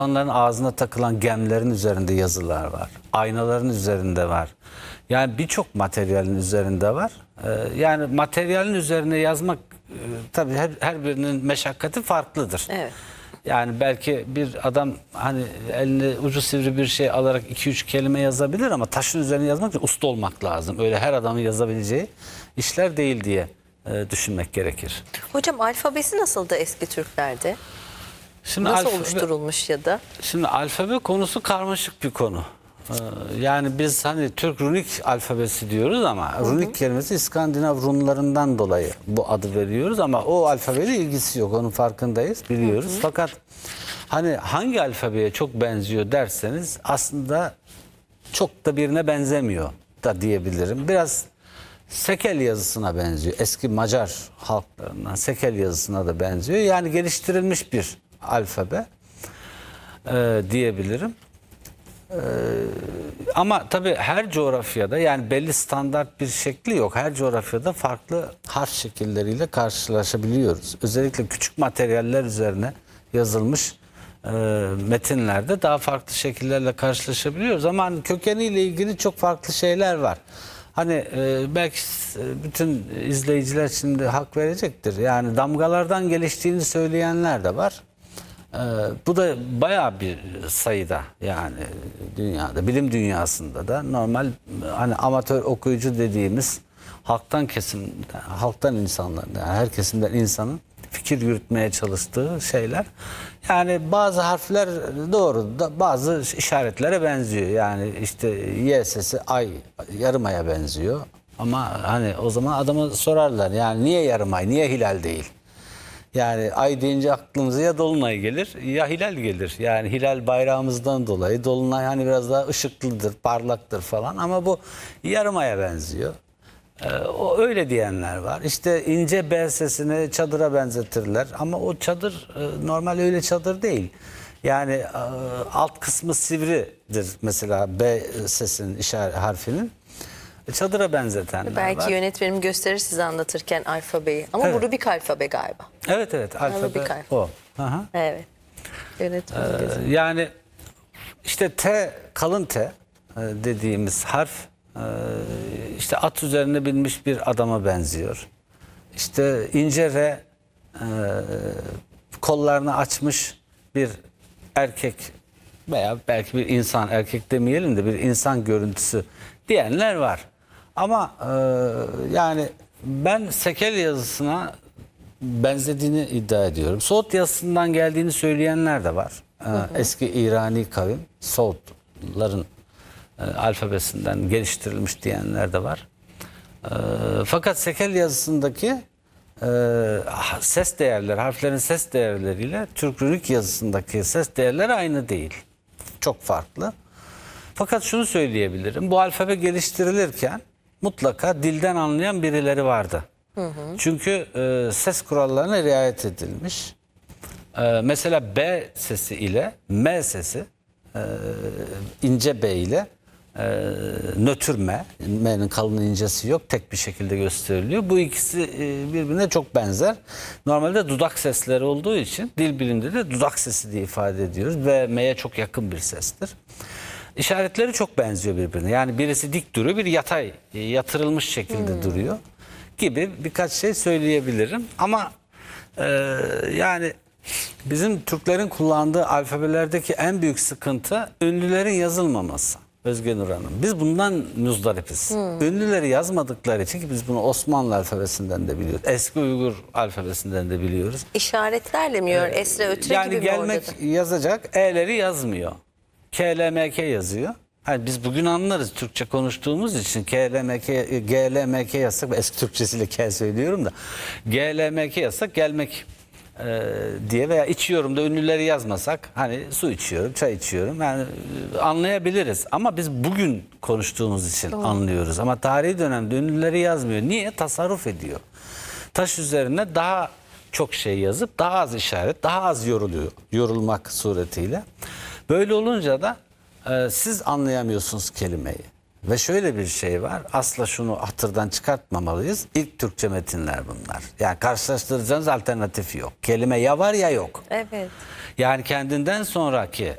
İnsanların ağzına takılan gemlerin üzerinde yazılar var. Aynaların üzerinde var. Yani birçok materyalin üzerinde var. Yani materyalin üzerine yazmak tabii her birinin meşakkati farklıdır. Evet. Yani belki bir adam hani eline ucu sivri bir şey alarak 2-3 kelime yazabilir ama taşın üzerine yazmak için usta olmak lazım. Öyle her adamın yazabileceği işler değil diye düşünmek gerekir. Hocam alfabesi nasıldı eski Türklerde? Şimdi Nasıl oluşturulmuş ya da? Şimdi alfabe konusu karmaşık bir konu. Yani biz hani Türk runik alfabesi diyoruz ama runik kelimesi İskandinav Rumlarından dolayı bu adı veriyoruz ama o alfabeyle ilgisi yok. Onun farkındayız, biliyoruz. Fakat hani hangi alfabeye çok benziyor derseniz aslında çok da birine benzemiyor da diyebilirim. Biraz Sekel yazısına benziyor. Eski Macar halklarından Sekel yazısına da benziyor. Yani geliştirilmiş bir alfabe diyebilirim. Ama tabii her coğrafyada yani belli standart bir şekli yok. Her coğrafyada farklı harf şekilleriyle karşılaşabiliyoruz. Özellikle küçük materyaller üzerine yazılmış metinlerde daha farklı şekillerle karşılaşabiliyoruz. Ama hani kökeniyle ilgili çok farklı şeyler var. Hani belki bütün izleyiciler şimdi hak verecektir. Yani damgalardan geliştiğini söyleyenler de var. Bu da bayağı bir sayıda yani dünyada, bilim dünyasında da normal hani amatör okuyucu dediğimiz halktan insanlar, yani her kesimden insanın fikir yürütmeye çalıştığı şeyler. Yani bazı harfler doğru, bazı işaretlere benziyor. Yani işte Y sesi ay, yarım aya benziyor. Ama hani o zaman adama sorarlar yani niye yarım ay, niye hilal değil? Yani ay deyince aklımıza ya dolunay gelir ya hilal gelir. Yani hilal bayrağımızdan dolayı, dolunay hani biraz daha ışıklıdır, parlaktır falan ama bu yarım aya benziyor. O öyle diyenler var. İşte ince B sesini çadıra benzetirler ama o çadır normal öyle çadır değil. Yani alt kısmı sivridir mesela B sesinin işaret harfinin. Çadıra benzetenler Belki var. yönetmenim gösterir size anlatırken alfabeyi. Ama Evet. bu Rubik alfabe galiba. Evet alfabe Rubik alfabe. o. Aha. Evet. Yönetmenim gözü. Yani işte T, kalın T dediğimiz harf işte at üzerine binmiş bir adama benziyor. İşte ince R kollarını açmış bir erkek veya belki bir insan, erkek demeyelim de bir insan görüntüsü diyenler var. Ama yani ben Sekel yazısına benzediğini iddia ediyorum. Soğut yazısından geldiğini söyleyenler de var. Eski İrani kavim Soğutların alfabesinden geliştirilmiş diyenler de var. Fakat Sekel yazısındaki ses değerleri, harflerin ses değerleriyle Türk runik yazısındaki ses değerleri aynı değil. Çok farklı. Fakat şunu söyleyebilirim. Bu alfabe geliştirilirken mutlaka dilden anlayan birileri vardı. Çünkü ses kurallarına riayet edilmiş. Mesela B sesi ile M sesi, ince B ile nötr M, M'nin kalın incesi yok, tek bir şekilde gösteriliyor. Bu ikisi birbirine çok benzer. Normalde dudak sesleri olduğu için dil biliminde de dudak sesi diye ifade ediyoruz ve M'ye çok yakın bir sestir. İşaretleri çok benziyor birbirine. Yani birisi dik duruyor, biri yatay, yatırılmış şekilde duruyor gibi birkaç şey söyleyebilirim. Ama yani bizim Türklerin kullandığı alfabelerdeki en büyük sıkıntı ünlülerin yazılmaması. Özge Nur Hanım. Biz bundan muzdaripiz. Ünlüleri yazmadıkları için ki biz bunu Osmanlı alfabesinden de biliyoruz. Eski Uygur alfabesinden de biliyoruz. İşaretlerle mi yiyor? Esre ötre Yani gibi mi gelmek orada da? yazacak, E'leri yazmıyor. KLMK yazıyor. Hani biz bugün anlarız Türkçe konuştuğumuz için KLMK, GLMK yazsak, eski Türkçesiyle K söylüyorum da GLMK yazsak gelmek diye veya içiyorum da ünlüleri yazmasak hani su içiyorum, çay içiyorum yani anlayabiliriz ama biz bugün konuştuğumuz için anlıyoruz ama tarihi dönemde ünlüleri yazmıyor. Niye? Tasarruf ediyor. Taş üzerine daha çok şey yazıp daha az işaret, daha az yorulmak suretiyle. Böyle olunca da siz anlayamıyorsunuz kelimeyi. Ve şöyle bir şey var. Asla şunu hatırdan çıkartmamalıyız. İlk Türkçe metinler bunlar. Yani karşılaştıracağınız alternatif yok. Kelime ya var ya yok. Evet. Yani kendinden sonraki